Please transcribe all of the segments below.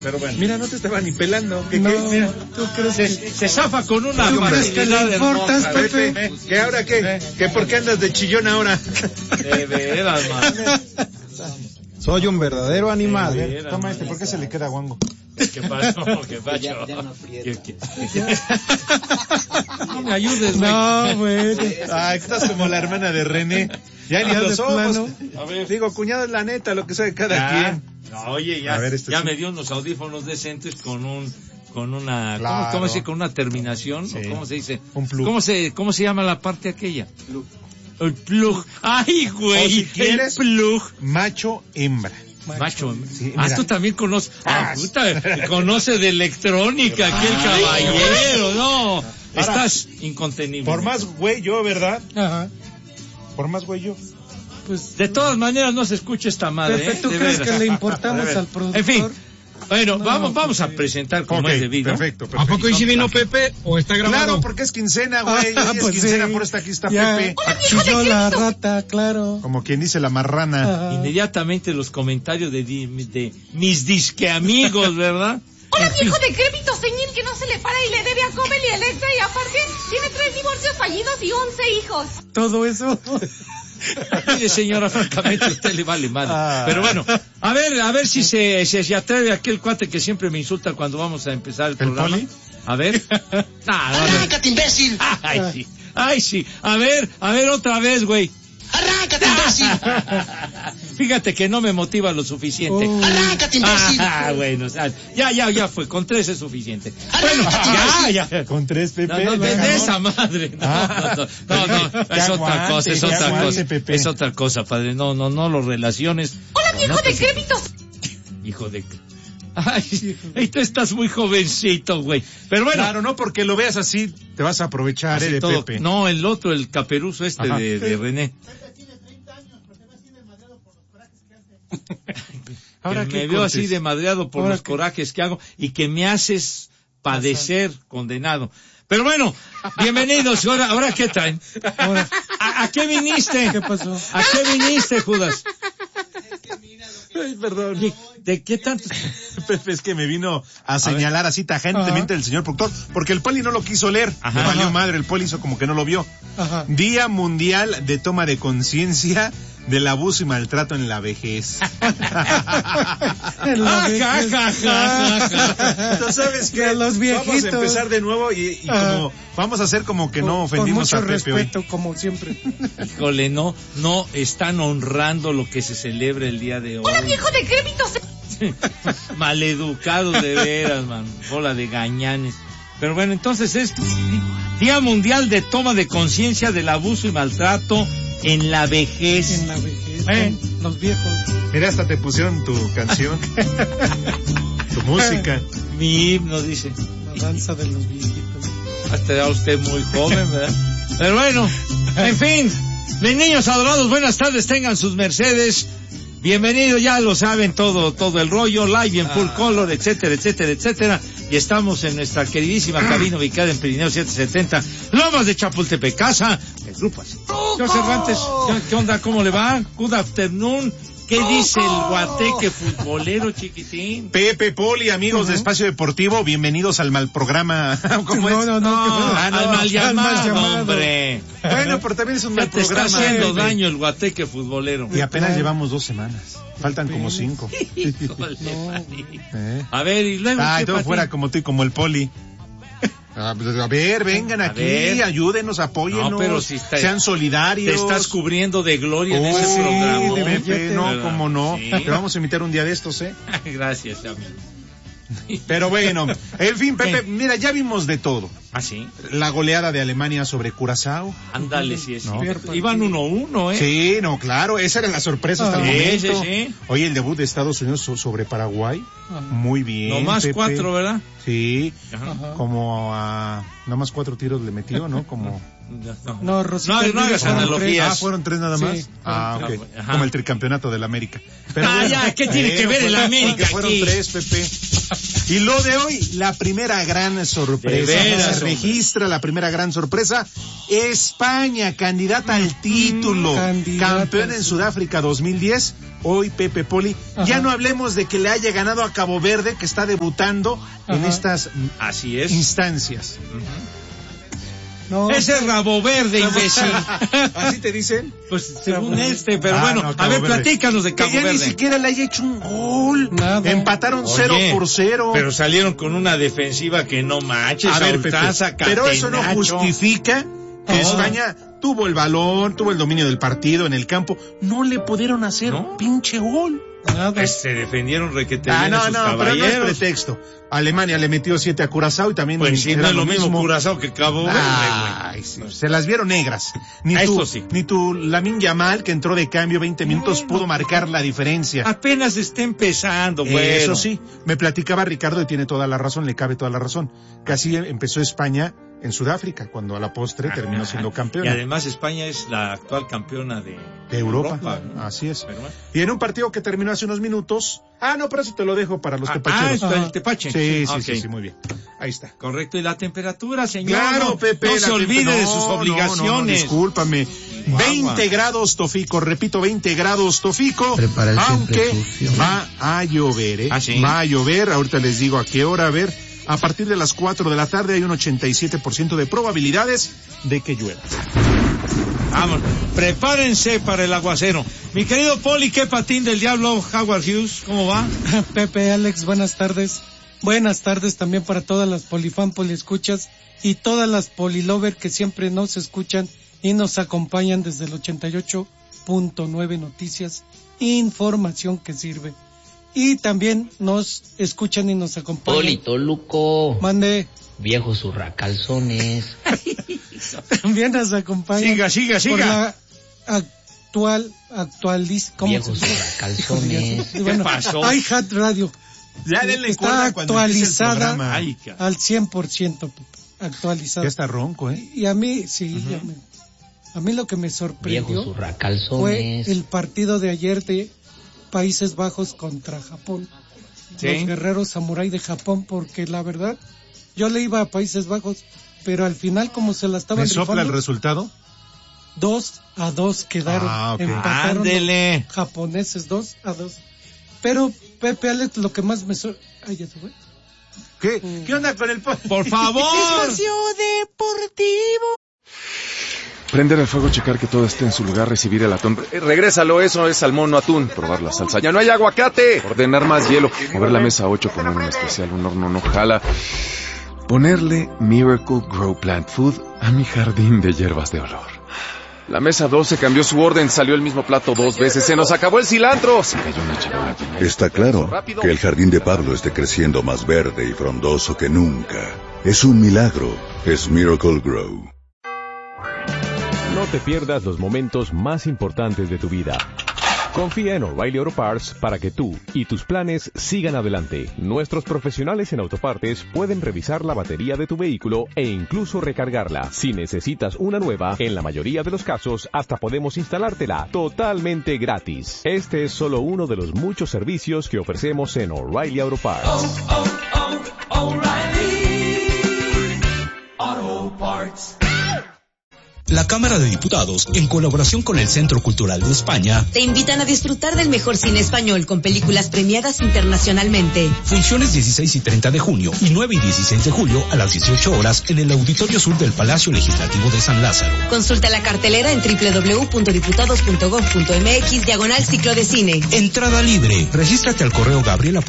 Pero bueno. Mira, no te estaba ni pelando. No, Mira, ¿tú crees que Se zafa con una ¿Tú crees que le importas, hermosa. Pepe? ¿qué ahora qué? ¿Qué por qué andas de chillón ahora? De veras, man. Soy un verdadero A animal. ver, toma ¿por qué se le queda guango? ¿Qué pasó? ¿Qué pasó? Ya no aprieta. No me ayudes, güey. No, güey. Ay, estás como la hermana de René. Ya ni a de los ojos. plano. A ver. Digo, cuñado, es la neta, lo que sabe cada Ya. quien. No, oye, ya, A ver, este ya sí. me dio unos audífonos decentes con una, Claro. ¿cómo se dice? Con una terminación, Sí. ¿o cómo se dice? Un plug. ¿Cómo se llama la parte aquella? El plug. Ay, güey, O si quieres, el plug. Macho hembra. Macho. Sí, Ah, mira. tú también conoces. Ah, puta, conoce de electrónica, aquel caballero, no. Estás incontenible. Por más güey yo, ¿verdad? Ajá. Por más güey yo. Pues, De todas maneras no se escucha esta madre, Pepe, ¿tú De crees veras. que le importamos De veras. al productor? En fin. Bueno, No, vamos a Pepe. presentar como Ok, es debido. perfecto. ¿A poco hoy sí vino Pepe o está grabado? Claro, porque es quincena, güey. Ah, Hoy es pues quincena, sí. por eso aquí está Ya. Pepe. Chilló la rata, claro. Como quien dice la marrana. Ajá. Inmediatamente los comentarios de mis disque amigos, ¿verdad? Hola, viejo decrépito señor que no se le para y le debe a Cobel y a Electra y aparte tiene 3 divorcios fallidos y 11 hijos. Todo eso. Mire, señora, francamente, a usted le vale madre. Ah. Pero bueno, a ver si se atreve aquel cuate que siempre me insulta cuando vamos a empezar el programa. Poli? A ver. ¡Arráncate, imbécil! Ay, sí. A ver, otra vez, güey. ¡Arráncate, imbécil! Fíjate que no me motiva lo suficiente. Oh. ¡Arráncate, imbécil! Bueno, ya fue, con 3 es suficiente. Bueno, Arráncate, ya. Con 3, Pepe. No, de esa madre. No, es otra cosa, es otra cosa. Pepe. Es otra cosa, padre. No lo relaciones. Hola, viejo decrépito. Hijo de... Ay, tú estás muy jovencito, güey. Pero bueno. Claro, no porque lo veas así, te vas a aprovechar así de todo. Pepe. No, el otro, el caperuzo Ajá. de René. Ahora Que qué me veo así cortes. de madreado por Ahora los qué. corajes que hago y que me haces padecer, condenado. Pero bueno, bienvenidos. Ahora ¿qué traen? Ahora, ¿A qué viniste? ¿qué pasó? ¿A qué viniste, Judas? Ay, perdón. ¿De qué tanto? Pepe, es que me vino a señalar así tajantemente el señor productor, porque el Poli no lo quiso leer. Ajá. Le valió Ajá. madre, el Poli hizo como que no lo vio. Ajá. Día Mundial de Toma de Conciencia del Abuso y Maltrato en la Vejez. En la vejez. Entonces, ¿sabes qué? De los Vamos a viejitos. empezar de nuevo y como vamos a hacer como que no ofendimos con a mucho Pepe hoy. respeto, como siempre. Híjole, no están honrando lo que se celebra el día de hoy. Hola, viejo decrépito Maleducados de veras, man. Bola de gañanes. Pero bueno, entonces es Día Mundial de Toma de Conciencia del Abuso y Maltrato en la Vejez. En la vejez. ¿Eh? Con los viejos. Mira, hasta te pusieron tu canción, tu música. Mi himno, dice. La danza de los viejitos. Hasta era usted muy joven, ¿verdad? Pero bueno, en fin, mis niños adorados, buenas tardes, tengan sus mercedes. Bienvenidos, ya lo saben, todo el rollo, live en full color, etcétera, etcétera, etcétera. Y estamos en nuestra queridísima cabina ubicada en Pirineo 770, Lomas de Chapultepec, casa del Grupo Así. Señor Cervantes, ¿qué onda? ¿Cómo le va? Good afternoon. ¿Qué dice el guateque futbolero, chiquitín? Pepe, Poli, amigos de Espacio Deportivo, bienvenidos al mal programa. ¿Cómo es? Al mal llamado, hombre. Bueno, pero también es un Ya mal te está programa. haciendo Pepe. daño el guateque futbolero. Y apenas llevamos 2 semanas. Faltan como 5. Híjole, Mari. A ver, y luego... Ah, ¿qué todo pasa? fuera como tú y como el Poli. A ver, vengan A aquí, ver. ayúdenos, apóyennos, No, pero si está- sean solidarios. Te estás cubriendo de gloria en ese Sí, programa. de Pepe, no, ¿Verdad? cómo no. Sí. Te vamos a invitar un día de estos, ¿eh? Gracias, amigo. Pero bueno, en fin, Pepe, ¿Qué? mira, ya vimos de todo. ¿Ah, sí? La goleada de Alemania sobre Curazao. Ándale, sí es. No. Cierto. Iban 1-1, ¿eh? Sí, no, claro, esa era la sorpresa hasta el Sí, momento. sí, sí. Oye, el debut de Estados Unidos sobre Paraguay, muy bien. No más Pepe. 4, ¿verdad? Sí, Ajá. como a no más 4 tiros le metió, ¿no? Como No, Rosita. No hagas fueron analogías. tres. fueron 3 nada Sí, más. fueron Ok. Ajá. Como el tricampeonato del América. Pero Ah, ya, ¿qué tiene que ver el América Fueron aquí? 3, Pepe. Y lo de hoy, la primera gran sorpresa. De veras, se registra la primera gran sorpresa. España, candidata al título. Campeón en Sudáfrica 2010. Hoy, Pepe Poli. Ajá. Ya no hablemos de que le haya ganado a Cabo Verde, que está debutando en estas Así es. instancias. No, Ese rabo verde, imbécil. ¿Así te dicen? Pues según pero Ah, bueno, no, a Cabo ver, Verde. platícanos de Que Cabo ya ni Verde. siquiera le haya hecho un gol. Nada. Empataron Oye, 0-0. Pero salieron con una defensiva que no manches, A ver, Pepe, Altaza, pero eso no Catenacho. justifica que No. España tuvo el balón, tuvo el dominio del partido en el campo. No le pudieron hacer ¿No? pinche gol. nada. Pues se defendieron requete bien No, esos pero no es caballeros. pretexto. Alemania le metió 7 a Curazao y también Pues sí, era no es lo mismo Curazao que Cabo Verde, Ay, sí, se las vieron negras. Ni Ah, tú, eso sí. ni tu Lamine Yamal, que entró de cambio 20 minutos, pudo marcar la diferencia. Apenas está empezando, bueno. Eso sí, me platicaba Ricardo y tiene toda la razón, le cabe toda la razón. Que así empezó España en Sudáfrica, cuando a la postre terminó siendo Y campeona además España es la actual campeona de Europa. ¿no? Así es. Pero bueno. Y en un partido que terminó hace unos minutos. No, pero eso te lo dejo para los tepacheros. está el tepache. Sí, Ok. sí, muy bien. Ahí está. Correcto, y la temperatura, señor. Claro, no, Pepe. no la se olvide de sus no, obligaciones. Discúlpame. Guagua. 20 grados, Tofico. Repito, 20 grados, Tofico. Prepara el Aunque siempre va a llover, Ah, ¿sí? Va a llover. Ahorita les digo a qué hora. A ver, a partir de las 4 de la tarde hay un 87% de probabilidades de que llueva. Vamos, prepárense para el aguacero. Mi querido Poli, ¿qué patín del diablo, Howard Hughes? ¿Cómo va? Pepe, Alex, buenas tardes. Buenas tardes también para todas las polifan, poliescuchas y todas las polilover que siempre nos escuchan y nos acompañan desde el 88.9 Noticias, información que sirve. Y también nos escuchan y nos acompañan. Polito Luco, Mande, viejo zurracalzones. también nos acompañan. Siga. Por la ¿cómo Viejo se dice? zurracalzones. Bueno, ¿Qué pasó? iHeart Radio. Ya denle Está cuerda cuando empiece el actualizada programa. Ay, ca- al 100%, Pepe, actualizada. Ya está ronco, ¿eh? Y a mí, sí, a mí lo que me Viejo sorprendió fue zurracalzones. el partido de ayer de Países Bajos contra Japón. ¿Sí? Los guerreros samurái de Japón, porque la verdad, yo le iba a Países Bajos, pero al final como se la estaban ¿Me sopla el rifando, resultado? 2-2 quedaron. Ok. Empataron Ándele. los japoneses 2-2. Pero, Pepe, Alex, lo que más me Ay, ya se fue. ¿Qué onda con el Por favor. Prender el fuego, checar que todo esté en su lugar, recibir el atún. Regrésalo, eso es salmón, no atún. Probar la salsa. ¡Ya no hay aguacate! Ordenar más hielo. Mover la mesa 8, poner un especial, un horno no jala. Ponerle Miracle Grow Plant Food a mi jardín de hierbas de olor. La mesa 12 cambió su orden, salió el mismo plato 2 veces. ¡Se nos acabó el cilantro! Se cayó una charola. Está claro que el jardín de Pablo esté creciendo más verde y frondoso que nunca. Es un milagro. Es Miracle Grow. No te pierdas los momentos más importantes de tu vida. Confía en O'Reilly Auto Parts para que tú y tus planes sigan adelante. Nuestros profesionales en autopartes pueden revisar la batería de tu vehículo e incluso recargarla. Si necesitas una nueva, en la mayoría de los casos hasta podemos instalártela totalmente gratis. Este es solo uno de los muchos servicios que ofrecemos en O'Reilly Auto Parts. La Cámara de Diputados, en colaboración con el Centro Cultural de España, te invitan a disfrutar del mejor cine español con películas premiadas internacionalmente. Funciones 16 y 30 de junio y 9 y 16 de julio a las 18 horas en el Auditorio Sur del Palacio Legislativo de San Lázaro. Consulta la cartelera en www.diputados.gov.mx/ciclo de cine. Entrada libre. Regístrate al correo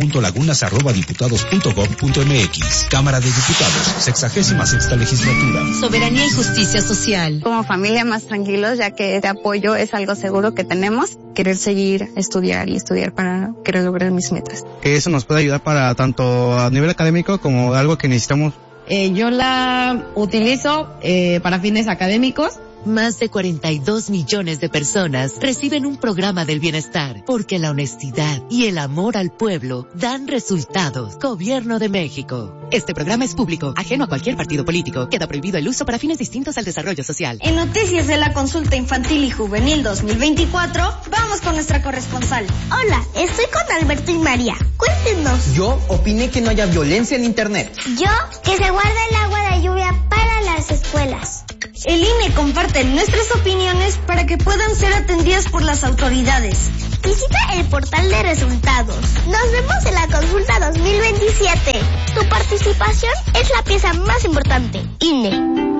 gabriela.lagunas@diputados.gov.mx. Cámara de Diputados, 66ª Legislatura. Soberanía y justicia social. Como familia más tranquilos, ya que este apoyo es algo seguro que tenemos. Querer seguir estudiar para querer lograr mis metas. Que eso nos puede ayudar para tanto a nivel académico como algo que necesitamos. Yo la utilizo para fines académicos Más de 42 millones de personas reciben un programa del bienestar, porque la honestidad y el amor al pueblo dan resultados. Gobierno de México. Este programa es público, ajeno a cualquier partido político. Queda prohibido el uso para fines distintos al desarrollo social. En noticias de la consulta infantil y juvenil 2024, vamos con nuestra corresponsal. Hola, estoy con Alberto y María. Cuéntenos. Yo opiné que no haya violencia en internet. Yo, que se guarde el agua de lluvia para las escuelas. El INE comparte nuestras opiniones para que puedan ser atendidas por las autoridades. Visita el portal de resultados. Nos vemos en la consulta 2027. Tu participación es la pieza más importante. INE.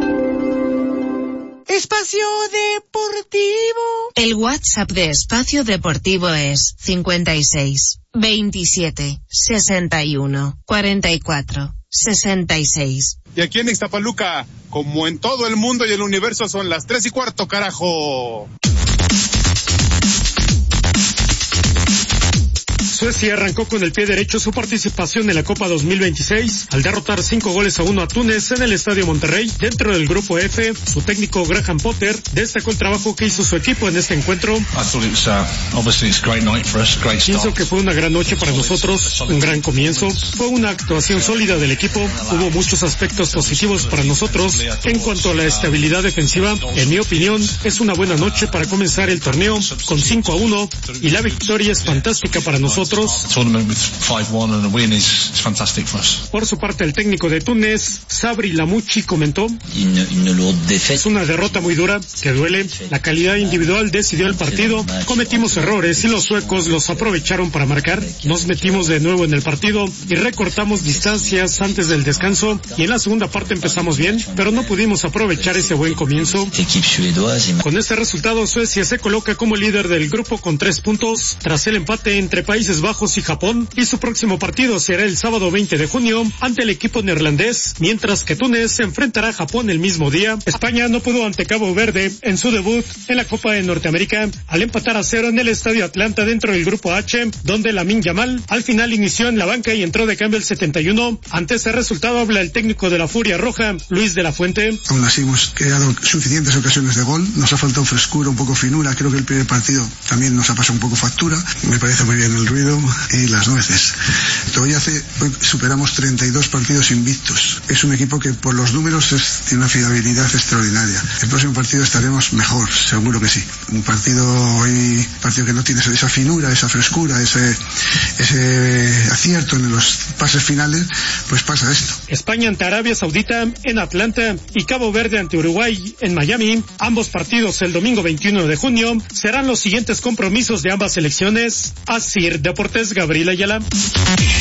Espacio Deportivo. El WhatsApp de Espacio Deportivo es 56 27 61 44 66. Y aquí en Ixtapaluca, como en todo el mundo y el universo, son las 3:15, carajo. Suecia arrancó con el pie derecho su participación en la Copa 2026 al derrotar 5-1 a Túnez en el Estadio Monterrey. Dentro del grupo F, su técnico Graham Potter destacó el trabajo que hizo su equipo en este encuentro. Pienso que fue una gran noche para nosotros, un gran comienzo. Fue una actuación sólida del equipo. Hubo muchos aspectos positivos para nosotros. En cuanto a la estabilidad defensiva, en mi opinión, es una buena noche para comenzar el torneo con 5-1 y la victoria es fantástica para nosotros. Por su parte, el técnico de Túnez, Sabri Lamouchi, comentó: es una derrota muy dura, que duele. La calidad individual decidió el partido. Cometimos errores y los suecos los aprovecharon para marcar. Nos metimos de nuevo en el partido y recortamos distancias antes del descanso. Y en la segunda parte empezamos bien, pero no pudimos aprovechar ese buen comienzo. Con este resultado, Suecia se coloca como líder del grupo con 3 puntos, tras el empate entre Países Bajos y Japón, y su próximo partido será el sábado 20 de junio ante el equipo neerlandés, mientras que Túnez se enfrentará a Japón el mismo día. España no pudo ante Cabo Verde en su debut en la Copa de Norteamérica al empatar a 0 en el Estadio Atlanta dentro del grupo H, donde Lamine Yamal al final inició en la banca y entró de cambio el 71. Ante ese resultado habla el técnico de la Furia Roja, Luis de la Fuente. Aún así hemos creado suficientes ocasiones de gol, nos ha faltado frescura, un poco finura. Creo que el primer partido también nos ha pasado un poco factura. Me parece muy bien el ruido y las nueces. Todavía hoy superamos 32 partidos invictos. Es un equipo que por los números tiene una fiabilidad extraordinaria. El próximo partido estaremos mejor, seguro que sí. Un partido que no tiene esa finura, esa frescura, ese acierto en los pases finales, pues pasa esto. España ante Arabia Saudita en Atlanta y Cabo Verde ante Uruguay en Miami. Ambos partidos el domingo 21 de junio serán los siguientes compromisos de ambas selecciones. Así Deportes, Gabriela Ayala.